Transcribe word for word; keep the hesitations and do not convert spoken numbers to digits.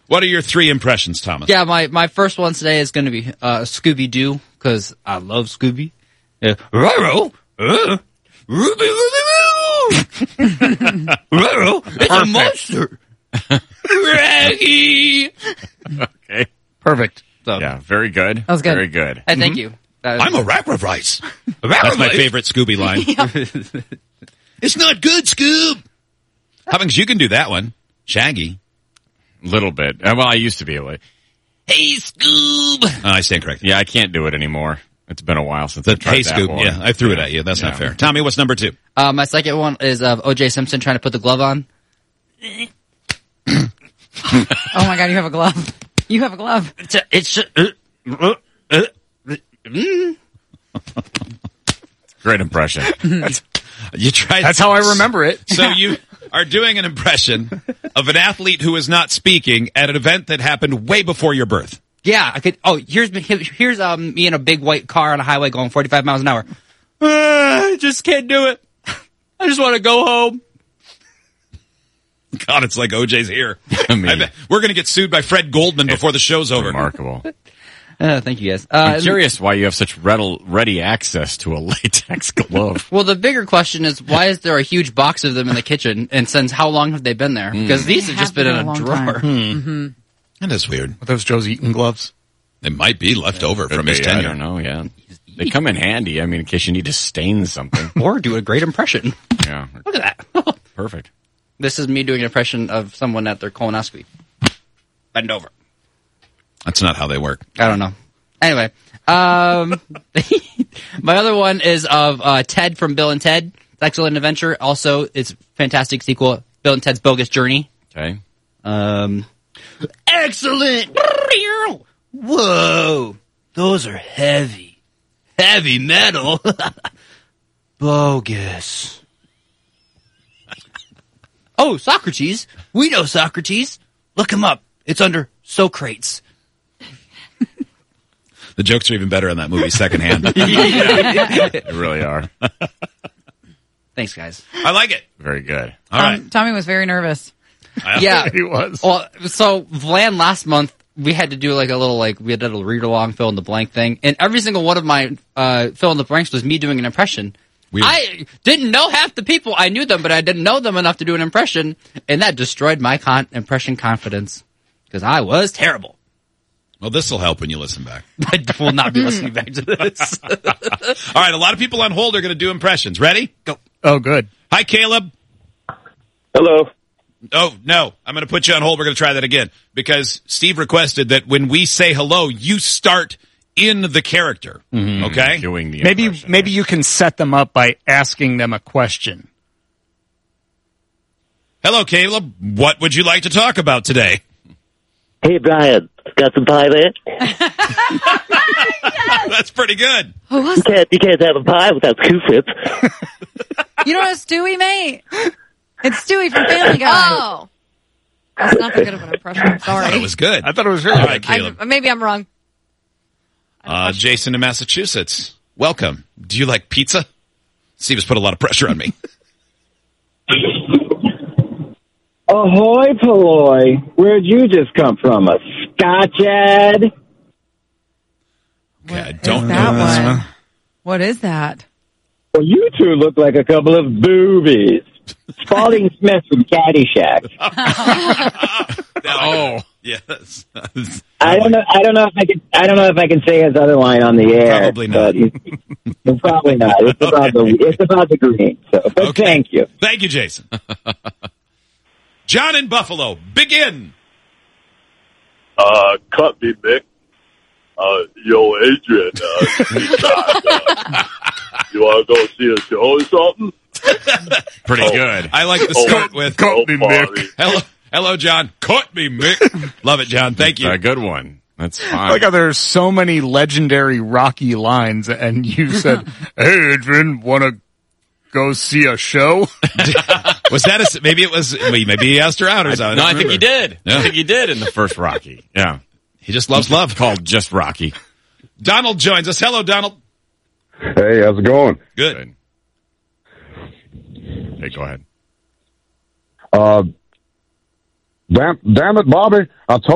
What are your three impressions, Thomas? Yeah, my, my first one today is going to be uh, Scooby-Doo, because I love Scooby. Yeah. Roro, uh, Ruby, Roro, it's a monster. Raggy. Okay. Perfect. So, Yeah, very good. That was good. Very good. I thank you. That I'm a rack of rice. That's my favorite Scooby line. It's not good, Scoob. Hubbings, you can do that one. Shaggy. A little bit. Uh, Well, I used to be able to. Hey, Scoob. Oh, I stand corrected. Yeah, I can't do it anymore. It's been a while since I The tried Hey, that Scoob. one. Yeah, I threw it at you. That's not Yeah. fair. Tommy, what's number two? Uh, my second one is of O J Simpson trying to put the glove on. Oh my God, you have a glove. You have a glove. It's a, it's a, uh, uh, uh, mm. Great impression. You tried. That's how I remember it. So you are doing an impression of an athlete who is not speaking at an event that happened way before your birth. Yeah, I could. Oh, here's me- here's um me in a big white car on a highway going forty-five miles an hour. Uh, I just can't do it. I just want to go home. God, it's like O J's here. I mean, I bet we're going to get sued by Fred Goldman before the show's over. remarkable. Uh, thank you guys. Uh, I'm curious why you have such ready, ready access to a latex glove. Well, the bigger question is why is there a huge box of them in the kitchen, and since how long have they been there? Because these have They just have been been in a a long drawer. time. That is weird. Are those Joe's Eaton gloves? They might be left over Could from his be, I tenure. don't know, yeah. They come in handy, I mean, in case you need to stain something. Or do a great impression. Yeah, Look at that. perfect. This is me doing an impression of someone at their colonoscopy. Bend over. That's not how they work. I don't know. Anyway, um, my other one is of uh, Ted from Bill and Ted, Excellent Adventure. Also, it's a fantastic sequel, Bill and Ted's Bogus Journey. Okay. Um, excellent. Whoa, those are heavy, heavy metal. Bogus. Oh, Socrates. We know Socrates. Look him up. It's under Socrates. The jokes are even better in that movie, secondhand. They really are. Thanks, guys. I like it. Very good. All right. Um, Tommy was very nervous. Yeah. He was. Well, so Vlan last month we had to do like a little like we had a read along fill in the blank thing, and every single one of my uh, fill in the blanks was me doing an impression. Weird. I didn't know half the people. I knew them, but I didn't know them enough to do an impression, and that destroyed my con- impression confidence because I was terrible. Well, this will help when you listen back. I will not be listening back to this. All right, a lot of people on hold are going to do impressions. Ready? Go. Oh, good. Hi, Caleb. Hello. Oh, no. I'm going to put you on hold. We're going to try that again because Steve requested that when we say hello, you start in the character. Okay? Doing the Maybe impression. maybe you can set them up by asking them a question. Hello, Caleb. What would you like to talk about today? Hey, Brian. Got some pie there? That's pretty good. You can't, you can't have a pie without Q-tips. You know what Stewie made? It's Stewie from Family Guy. Oh. That's not that good of an impression. I'm I thought sorry. it was good. I thought it was very All right, good. Caleb. I, maybe I'm wrong. Uh, Jason in Massachusetts. Welcome. Do you like pizza? Steve has put a lot of pressure on me. Ahoy, Polloy. Where'd you just come from? A Scotch ad? Okay, I don't that know this one? one. What is that? Well, you two look like a couple of boobies. Spalding Smith from Caddyshack. Oh, yes. I don't know. I don't know if I can. I don't know if I can say his other line on the air. Probably not. but It's, it's probably not. It's about the. It's about the green. So, but Okay. thank you. Thank you, Jason. John in Buffalo, begin. Uh, cut me, Mick. Uh, yo, Adrian, uh, uh, you want to go see a show or something? Pretty Oh. good. I like the Oh. start with, Cut me, Mick. hello, hello, John. Cut me, Mick. Love it, John. Thank you. A good one. That's I fine. like how there's so many legendary Rocky lines, and you said, "Hey, Adrian, want to go see a show?" Was that a, maybe it was, maybe he asked her out or something. no, I don't think he remember. did. Yeah. I think he did in the first Rocky. Yeah. He just loves love. Called Just Rocky. Donald joins us. Hello, Donald. Hey, how's it going? Good. Good. Hey, go ahead. Uh, damn, damn it, Bobby. I told